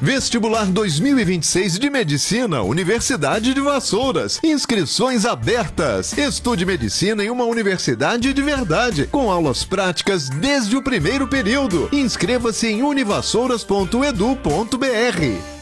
Vestibular 2026 de Medicina, Universidade de Vassouras. Inscrições abertas. Estude medicina em uma universidade de verdade, com aulas práticas desde o primeiro período. Inscreva-se em univassouras.edu.br.